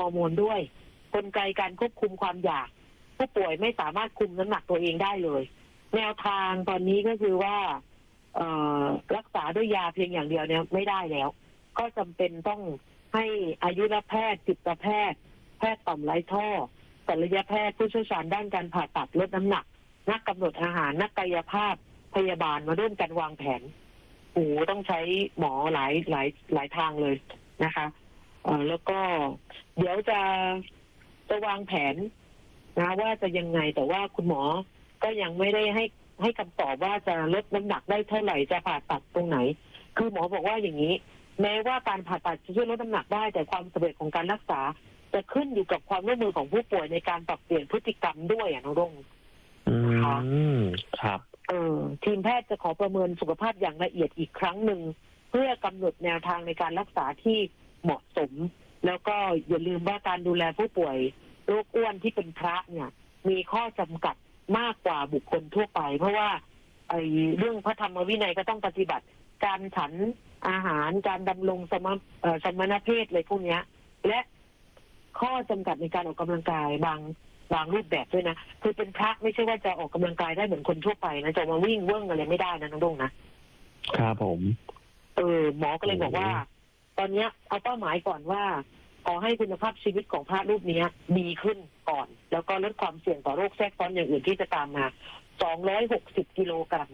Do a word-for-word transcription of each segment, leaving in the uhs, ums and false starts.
อร์โมนด้วยกลไกการควบคุมความอยากผู้ป่วยไม่สามารถคุมน้ำหนักตัวเองได้เลยแนวทางตอนนี้ก็คือว่ารักษาด้วยยาเพียงอย่างเดียวเนี่ยไม่ได้แล้วก็จำเป็นต้องให้อายุรแพทย์จิตแพทย์แพทย์ต่อมไร้ท่อศัลยแพทย์ผู้เชี่ยวชาญด้านการผ่าตัดลดน้ำหนักนักกำหนดอาหารนักกายภาพพยาบาลมาร่วมกันวางแผนโอ้ต้องใช้หมอหลายหลายหลายทางเลยนะคะเอ่อแล้วก็เดี๋ยวจะจะวางแผนนะว่าจะยังไงแต่ว่าคุณหมอก็ยังไม่ได้ให้ให้คำตอบว่าจะลดน้ำหนักได้เท่าไหร่จะผ่าตัดตรงไหนคือหมอบอกว่าอย่างนี้แม้ว่าการผ่าตัดจะช่วยลดน้ำหนักได้แต่ความสำเร็จของการรักษาจะขึ้นอยู่กับความร่วมมือของผู้ป่วยในการปรับเปลี่ยนพฤติกรรมด้วยอ่ะน้องรุ่งอืมครับเออทีมแพทย์จะขอประเมินสุขภาพอย่างละเอียดอีกครั้งหนึ่งเพื่อกำหนดแนวทางในการรักษาที่เหมาะสมแล้วก็อย่าลืมว่าการดูแลผู้ป่วยโรคอ้วนที่เป็นพระเนี่ยมีข้อจำกัดมากกว่าบุคคลทั่วไปเพราะว่าไอ้เรื่องพระธรรมวินัยก็ต้องปฏิบัติการฉันอาหารการดำรงสมเอ่อสมณเพศอะไรพวกนี้และข้อจำกัดในการออกกำลังกายบางบางรูปแบบด้วยนะคือเป็นพระไม่ใช่ว่าจะออกกำลังกายได้เหมือนคนทั่วไปนะจะมาวิ่งเวิ่งอะไรไม่ได้นะน้องดงนะครับผมเออหมอก็เลยบอกว่าตอนนี้เอาเป้าหมายก่อนว่าขอให้คุณภาพชีวิตของพระรูปนี้ดีขึ้นก่อนแล้วก็ลดความเสี่ยงต่อโรคแทรกซ้อนอย่างอื่นที่จะตามมาสองร้อยหกสิบกิโลกรัม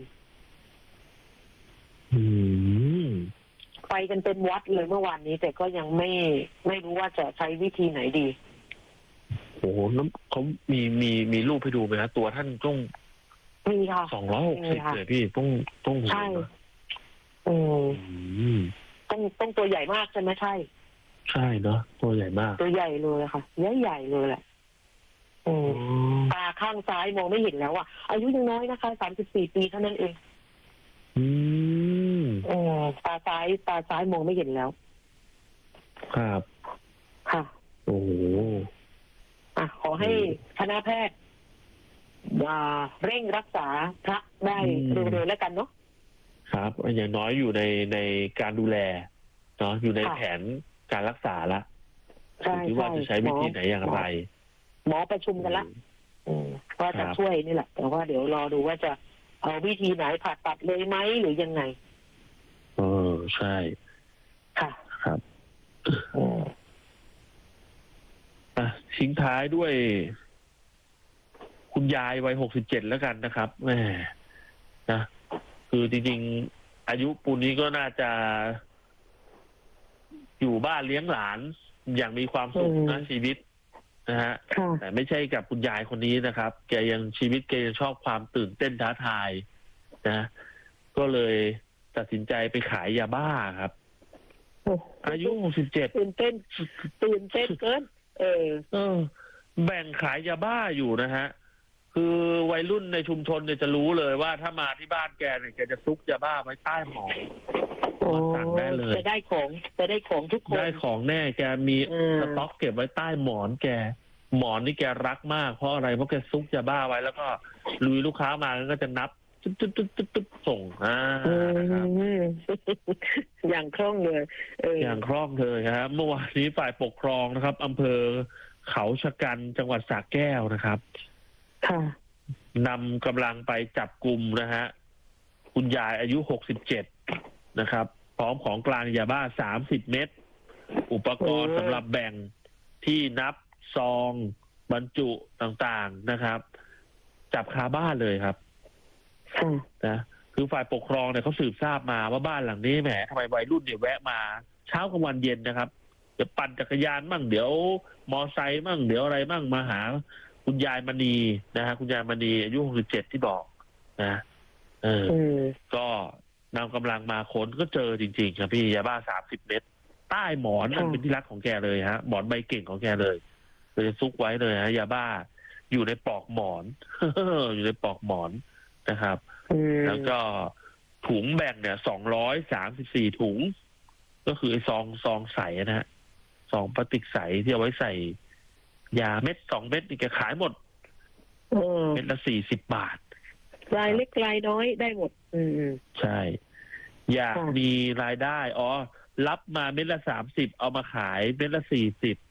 อืมไปกันเป็นวัดเลยเมื่อวานนี้แต่ก็ยังไม่ไม่รู้ว่าจะใช้วิธีไหนดีโอ้โหน้ำเขามีมีมีรูปให้ดูไหมนะตัวท่านต้องมีค่ะสองร้อยหกสิบเลยพี่ต้องต้องใช่อืมต้องต้องตัวใหญ่มากใช่ไหมใช่ใช่เนาะตัวใหญ่มากตัวใหญ่เลยค่ะใหญ่ใหญ่เลยแหละอืมตาข้างซ้ายมองไม่เห็นแล้วอ่ะอายุยังน้อยนะคะสามสิบสี่ปีเท่านั้นเองอืมอืมตาซ้ายตาซ้ายมองไม่เห็นแล้วครับค่ะโอ้โหอ่ะขอให้คณะแพทย์เร่งรักษาพระได้เร็วๆแล้วกันเนาะครับอย่างน้อยอยู่ในในการดูแลเนาะอยู่ในแผนการรักษาละที่ว่าจะใช้วิธีไหนอย่างไรหมอประชุมกันละว่าจะช่วยนี่แหละแต่ว่าเดี๋ยวรอดูว่าจะเอาวิธีไหนผ่าตัดเลยไหมหรือยังไงเออใช่ค่ะครับอ่ะทิ้งท้ายด้วยคุณยายวัยหกสิบเจ็ดแล้วกันนะครับแหมนะคือจริงๆอายุปูนนี้ก็น่าจะอยู่บ้านเลี้ยงหลานอย่างมีความสุขนะชีวิตนะฮะแต่ไม่ใช่กับคุณยายคนนี้นะครับแกยังชีวิตแกยังชอบความตื่นเต้นท้าทายนะก็เลยตัดสินใจไปขายยาบ้าครับอายุหกสิบเจ็ดตื่นเต้นตื่นเต้นเกินเออเออแบ่งขายยาบ้าอยู่นะฮะคือวัยรุ่นในชุมชนเนี่ยจะรู้เลยว่าถ้ามาที่บ้านแกเนี่ยแกจะซุกยาบ้าไว้ใต้หมอนมาสั่งได้เลยจะได้ของจะได้ของทุกคนได้ของแน่แกมีสต็อกเก็บไว้ใต้หมอนแกหมอนนี่แกรักมากเพราะอะไรเพราะแกซุกยาบ้าไว้แล้วก็ลุยลูกค้ามาก็จะนับตึ๊บตึ๊บตึ๊บตึ๊บตึ๊บส่งอ่าครับอย่างคล่องเลยอย่างคล่องเลยครับเมื่อวานนี้ฝ่ายปกครองนะครับอำเภอเขาชะกันจังหวัดสระแก้วนะครับนำกำลังไปจับกลุ่มนะฮะคุณยายอายุหกสิบเจ็ดนะครับพร้อมของกลางยาบ้าสามสิบเม็ดอุปกรณ์สำหรับแบ่งที่นับซองบรรจุต่างๆนะครับจับคาบ้านเลยครับนะคือฝ่ายปกครองเนี่ยเขาสืบทราบมาว่าบ้านหลังนี้แหมทำไมวัยรุ่นเนี่ยแวะมาเช้ากลางวันเย็นนะครับเดี๋ยวปั่นจักรยานมั่งเดี๋ยวมอไซค์มั่งเดี๋ยวอะไรมั่งมาหาคุณยายมณีนะฮะคุณยายมณีอายุหกสิบเจ็ดที่บอกนะเออก็นำกำลังมาค้นก็เจอจริงๆครับพี่ยาบ้าสามสิบเม็ดใต้หมอนนั่นเป็นที่รักของแกเลยฮะหมอนใบเก่งของแกเลยเลยซุกไว้เลยฮะยาบ้าอยู่ในปลอกหมอน อยู่ในปลอกหมอนนะครับแล้วก็ถุงแบ่งเนี่ยสองร้อยสามสิบสี่ถุงก็คือไอ้ซองซองใสนะฮะซองพลาสติกใสที่เอาไว้ใส่ยาเม็ดสองเม็ดนี่แกขายหมดเม็ดละสี่สิบบาทรายเล็กรายน้อยได้หมดอืมใช่อยากมีรายได้อ๋อรับมาเม็ดละสามสิบเอามาขายเม็ดละสี่สิบ